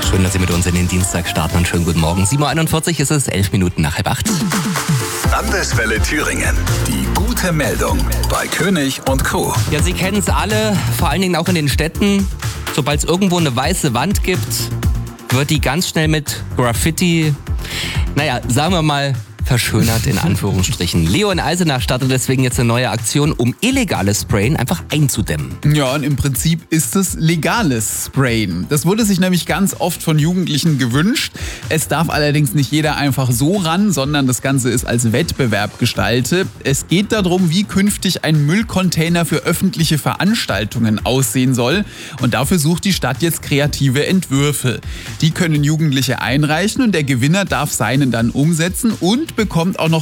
Schön, dass Sie mit uns in den Dienstag starten und schönen guten Morgen. 7.41 Uhr ist es, 11 Minuten nach 7:30. Landeswelle Thüringen. Die gute Meldung bei König und Co. Ja, Sie kennen es alle, vor allen Dingen auch in den Städten. Sobald es irgendwo eine weiße Wand gibt, wird die ganz schnell mit Graffiti, sagen wir mal, verschönert in Anführungsstrichen. Leo in Eisenach startet deswegen jetzt eine neue Aktion, um illegales Sprayen einfach einzudämmen. Ja, und im Prinzip ist es legales Sprayen. Das wurde sich nämlich ganz oft von Jugendlichen gewünscht. Es darf allerdings nicht jeder einfach so ran, sondern das Ganze ist als Wettbewerb gestaltet. Es geht darum, wie künftig ein Müllcontainer für öffentliche Veranstaltungen aussehen soll. Und dafür sucht die Stadt jetzt kreative Entwürfe. Die können Jugendliche einreichen und der Gewinner darf seinen dann umsetzen und bekommt auch noch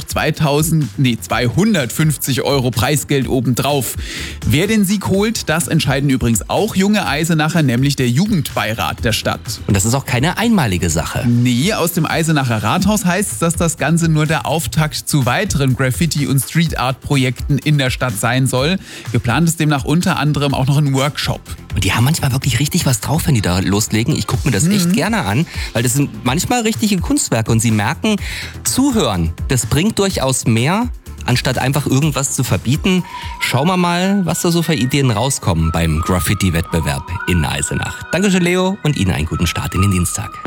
250 € Preisgeld obendrauf. Wer den Sieg holt, das entscheiden übrigens auch junge Eisenacher, nämlich der Jugendbeirat der Stadt. Und das ist auch keine einmalige Sache. Nee, aus dem Eisenacher Rathaus heißt es, dass das Ganze nur der Auftakt zu weiteren Graffiti- und Street-Art-Projekten in der Stadt sein soll. Geplant ist demnach unter anderem auch noch ein Workshop. Und die haben manchmal wirklich richtig was drauf, wenn die da loslegen. Ich gucke mir das echt gerne an, weil das sind manchmal richtige Kunstwerke und Sie merken, zuhören, das bringt durchaus mehr, anstatt einfach irgendwas zu verbieten. Schauen wir mal, was da so für Ideen rauskommen beim Graffiti-Wettbewerb in Eisenach. Dankeschön, Leo, und Ihnen einen guten Start in den Dienstag.